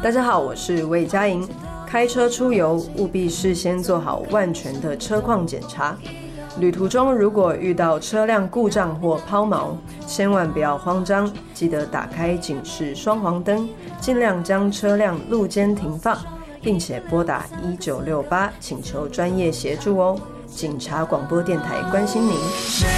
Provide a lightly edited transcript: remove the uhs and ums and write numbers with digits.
大家好，我是魏佳莹。开车出游务必事先做好万全的车况检查。旅途中如果遇到车辆故障或抛锚，千万不要慌张，记得打开警示双黄灯，尽量将车辆路肩停放，并且拨打1968请求专业协助哦。警察广播电台关心您。